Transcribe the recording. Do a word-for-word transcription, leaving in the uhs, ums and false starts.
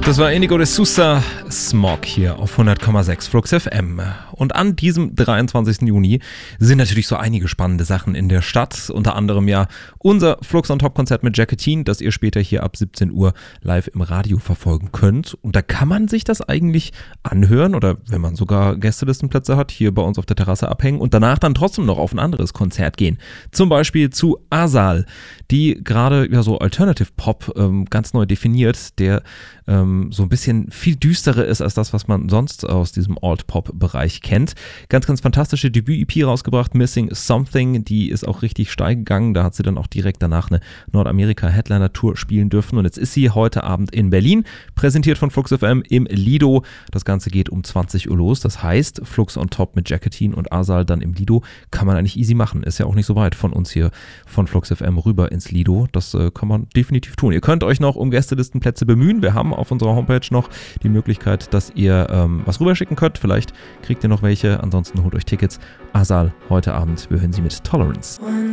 Das war Inigo de Souza, Smog hier auf hundert Komma sechs Flux F M. Und an diesem dreiundzwanzigsten Juni sind natürlich so einige spannende Sachen in der Stadt. Unter anderem ja unser Flux on Top Konzert mit Jacqueline, das ihr später hier ab siebzehn Uhr live im Radio verfolgen könnt. Und da kann man sich das eigentlich anhören oder wenn man sogar Gästelistenplätze hat, hier bei uns auf der Terrasse abhängen und danach dann trotzdem noch auf ein anderes Konzert gehen. Zum Beispiel zu Asal, die gerade ja so Alternative Pop ähm, ganz neu definiert, der ähm, so ein bisschen viel düsterer ist als das, was man sonst aus diesem Alt-Pop-Bereich kennt. Ganz, ganz fantastische Debüt-E P rausgebracht, Missing Something, die ist auch richtig steil gegangen, da hat sie dann auch direkt danach eine Nordamerika-Headliner-Tour spielen dürfen und jetzt ist sie heute Abend in Berlin, präsentiert von Flux F M im Lido. Das Ganze geht um zwanzig Uhr los, das heißt Flux on Top mit Jacqueline und Asal dann im Lido kann man eigentlich easy machen, ist ja auch nicht so weit von uns hier von Flux F M rüber ins Lido, das äh, kann man definitiv tun. Ihr könnt euch noch um Gästelistenplätze bemühen, wir haben auf unserer Homepage noch die Möglichkeit, dass ihr ähm, was rüberschicken könnt, vielleicht kriegt ihr noch welche, ansonsten holt euch Tickets. Asal heute Abend, wir hören sie mit Tolerance.